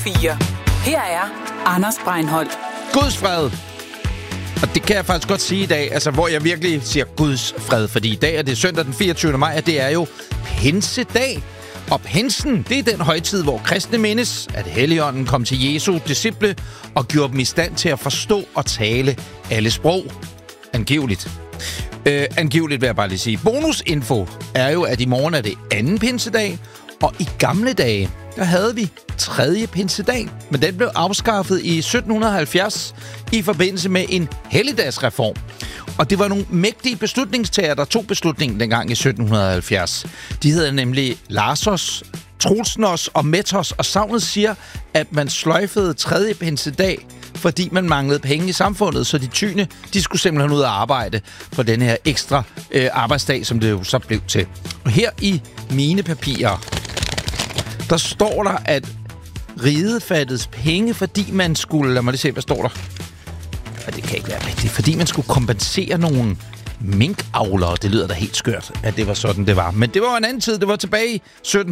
4. Her er Anders Breinholt. Guds fred. Og det kan jeg faktisk godt sige i dag, altså hvor jeg virkelig siger Guds fred, fordi i dag er det søndag den 24. maj, og det er jo pinsedag. Og pinsen, det er den højtid, hvor kristne mindes, at Helligånden kom til Jesu disciple og gjorde dem i stand til at forstå og tale alle sprog. Angiveligt. Angiveligt vil jeg bare lige sige. Bonusinfo er jo, at i morgen er det anden pinsedag, og i gamle dage, der havde vi tredje pinsedag, men den blev afskaffet i 1770 i forbindelse med en helligdagsreform. Og det var nogle mægtige beslutningstagere, der tog beslutningen dengang i 1770. De hedder nemlig Lasos, Trulsnos og Metos, og savnet siger, at man sløjfede tredje pinsedag, fordi man manglede penge i samfundet, så de tyne, de skulle simpelthen ud og arbejde for den her ekstra arbejdsdag, som det jo så blev til. Og her i mine papirer, der står der, at riget fattedes penge, fordi man skulle... Lad mig lige se, hvad står der? Ja, det kan ikke være rigtigt. Fordi man skulle kompensere nogle minkavlere. Det lyder da helt skørt, at det var sådan, det var. Men det var en anden tid. Det var tilbage i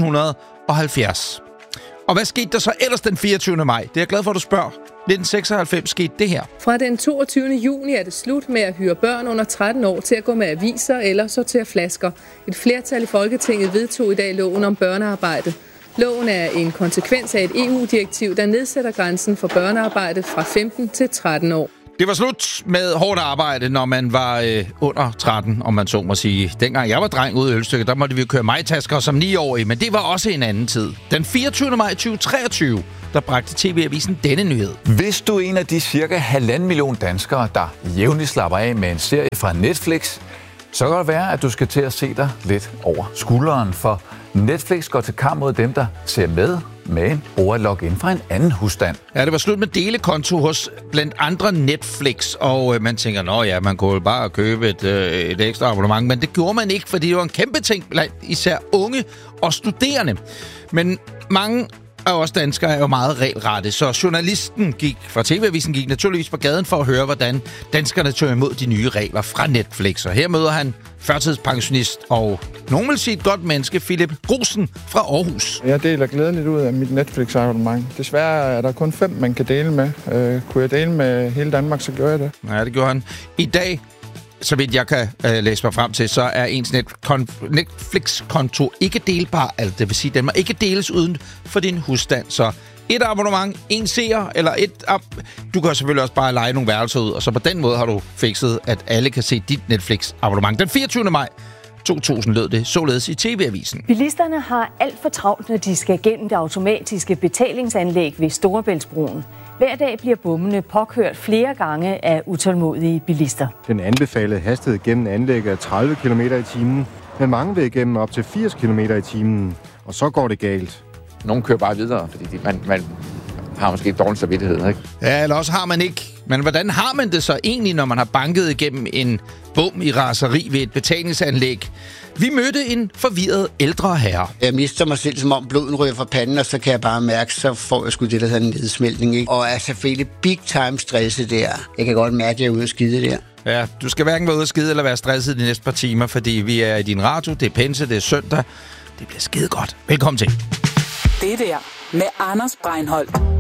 1770. Og hvad skete der så ellers den 24. maj? Det er jeg glad for, at du spørger. 1996 skete det her. Fra den 22. juni er det slut med at hyre børn under 13 år til at gå med aviser eller sortere flasker. Et flertal i Folketinget vedtog i dag loven om børnearbejde. Loven er en konsekvens af et EU-direktiv, der nedsætter grænsen for børnearbejde fra 15 til 13 år. Det var slut med hårdt arbejde, når man var under 13, om man så må sige. Dengang jeg var dreng ude i Ølstykke, der måtte vi køre majtasker som 9-årige, men det var også en anden tid. Den 24. maj 2023, der bragte TV-avisen denne nyhed. Hvis du er en af de cirka 1,5 million danskere, der jævnligt slapper af med en serie fra Netflix, så kan det være, at du skal til at se dig lidt over skulderen, for Netflix går til kamp mod dem, der ser med en brugerlogin fra en anden husstand. Ja, det var slut med delekonto hos blandt andre Netflix, og man tænker, nå ja, man kunne bare købe et ekstra abonnement, men det gjorde man ikke, fordi det var en kæmpe ting blandt især unge og studerende. Men mange af os danskere er jo meget regelrette, så journalisten fra TV-avisen gik naturligvis på gaden for at høre, hvordan danskerne tog imod de nye regler fra Netflix. Og her møder han førtidspensionist og nogen vil sige et godt menneske, Philip Grusen fra Aarhus. Jeg deler glædeligt ud af mit Netflix-abonnement. Desværre er der kun 5, man kan dele med. Kunne jeg dele med hele Danmark, så gør jeg det. Ja, det gjorde han. I dag, så vidt jeg kan læse mig frem til, så er ens Netflix-konto ikke delbar. Altså, det vil sige, at den må ikke deles uden for din husstand. Så et abonnement, en seer, eller du kan selvfølgelig også bare lege nogle værelser ud, og så på den måde har du fikset, at alle kan se dit Netflix-abonnement. Den 24. maj 2000 lød det således i TV-avisen. Bilisterne har alt for travlt, når de skal gennem det automatiske betalingsanlæg ved Storebæltsbroen. Hver dag bliver bommene påkørt flere gange af utålmodige bilister. Den anbefalede hastighed gennem anlægget er 30 km i timen, men mange vil igennem op til 80 km i timen, og så går det galt. Nogle kører bare videre, fordi man har måske dårlig samvittighed, ikke? Ja, eller også har man ikke. Men hvordan har man det så egentlig, når man har banket igennem en bom i raseri ved et betalingsanlæg? Vi mødte en forvirret ældre herre. Jeg mister mig selv, som om bloden ryger fra panden, og så kan jeg bare mærke, så får jeg sgu det, der hedder en nedsmeltning, ikke? Og er selvfølgelig big time stresset der. Jeg kan godt mærke, at jeg er ude at skide der. Ja, du skal hverken være ude at skide eller være stresset de næste par timer, fordi vi er i din radio, det er pinse, det er søndag. Det bliver skide godt. Velkommen til. Det der med Anders Breinholt.